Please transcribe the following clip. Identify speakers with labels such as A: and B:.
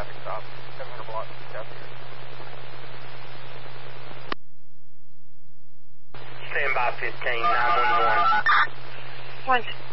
A: traffic stop, 700 block south here.
B: Stand by 15, 911.
C: 1.